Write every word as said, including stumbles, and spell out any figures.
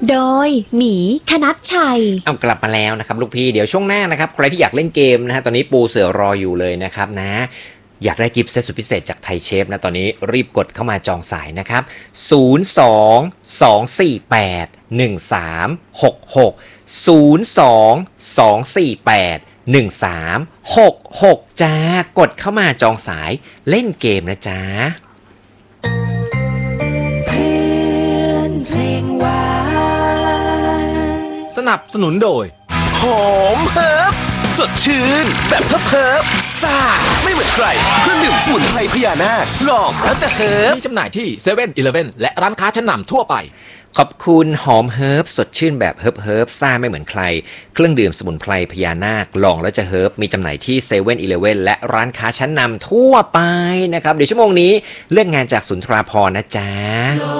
โดยหมีคณัชชัยเอากลับมาแล้วนะครับลูกพี่เดี๋ยวช่วงหน้านะครับใครที่อยากเล่นเกมนะฮะตอนนี้ปูเสือรออยู่เลยนะครับนะอยากได้กิฟต์เซตสุดพิเศษจากไทยเชฟนะตอนนี้รีบกดเข้ามาจองสายนะครับศูนย์ สอง สอง สี่ แปด หนึ่ง สาม หก หก ศูนย์ สอง สอง สี่ แปด หนึ่ง สาม หก หกจ้ากดเข้ามาจองสายเล่นเกมนะจ๊ะสนับสนุนโดยหอมเฮิร์บสดชื่นแบบเฮิร์บเฮิร์บซ่าไม่เหมือนใครเครื่องดื่มสมุนไพรพญานาคลองแล้วจะเฮิร์บมีจำหน่ายที่เซเว่นอีเลฟเว่นและร้านค้าชั้นนำทั่วไปขอบคุณหอมเฮิร์บสดชื่นแบบเฮิร์บเฮิร์บซ่าไม่เหมือนใครเครื่องดื่มสมุนไพรพญานาคลองแล้วจะเฮิร์บมีจำหน่ายที่เซเว่นอีเลฟเว่นและร้านค้าชั้นนำทั่วไปนะครับเดี๋ยวชั่วโมงนี้เลือกงานจากสุนทราภรณ์นะจ๊ะ